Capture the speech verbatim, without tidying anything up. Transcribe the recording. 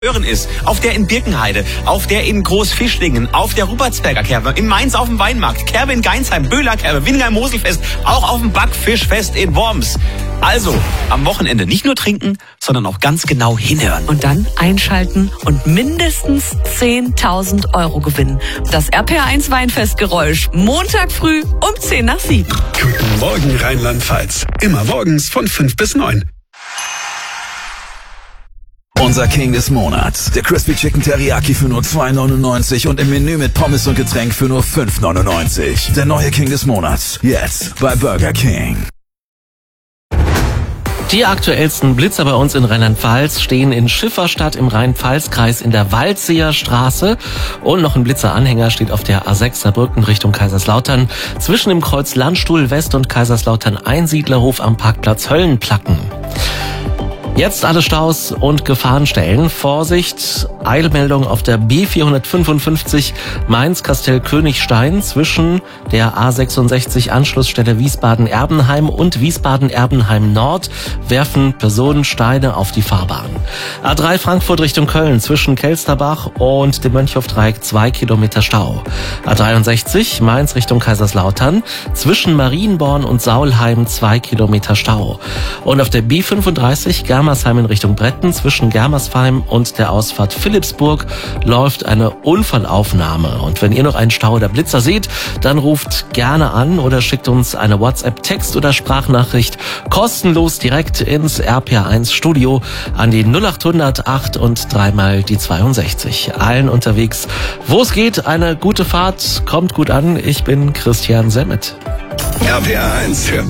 hören ist, auf der in Birkenheide, auf der in Großfischlingen, auf der Rupertsberger Kerbe, in Mainz auf dem Weinmarkt, Kerbe in Geinsheim, Böhler Kerbe, Wingeheim Moselfest, auch auf dem Backfischfest in Worms. Also, am Wochenende nicht nur trinken, sondern auch ganz genau hinhören. Und dann einschalten und mindestens zehntausend Euro gewinnen. Das R P R eins Weinfestgeräusch. Montag früh um zehn nach sieben. Guten Morgen Rheinland-Pfalz. Immer morgens von fünf bis neun. Unser King des Monats. Der Crispy Chicken Teriyaki für nur zwei neunundneunzig und im Menü mit Pommes und Getränk für nur fünf neunundneunzig. Der neue King des Monats. Jetzt bei Burger King. Die aktuellsten Blitzer bei uns in Rheinland-Pfalz stehen in Schifferstadt im Rhein-Pfalz-Kreis in der Waldseer Straße. Und noch ein Blitzeranhänger steht auf der A sechs Saarbrücken Richtung Kaiserslautern zwischen dem Kreuz Landstuhl West und Kaiserslautern Einsiedlerhof am Parkplatz Höllenplacken. Jetzt alle Staus und Gefahrenstellen. Vorsicht, Eilmeldung auf der B vierhundertfünfundfünfzig Mainz-Kastel-Königstein zwischen der A sechsundsechzig Anschlussstelle Wiesbaden-Erbenheim und Wiesbaden-Erbenheim-Nord werfen Personen Steine auf die Fahrbahn. A drei Frankfurt Richtung Köln zwischen Kelsterbach und dem Mönchhofdreieck zwei Kilometer Stau. A dreiundsechzig Mainz Richtung Kaiserslautern zwischen Marienborn und Saulheim zwei Kilometer Stau. Und auf der B fünfunddreißig Germersheim in Richtung Bretten zwischen Germersheim und der Ausfahrt Philippsburg läuft eine Unfallaufnahme. Und wenn ihr noch einen Stau oder Blitzer seht, dann ruft gerne an oder schickt uns eine WhatsApp-Text- oder Sprachnachricht kostenlos direkt ins R P R eins Studio an die null achthundert acht und dreimal die zweiundsechzig. Allen unterwegs, wo es geht, eine gute Fahrt, kommt gut an. Ich bin Christian Semmet. R P R eins für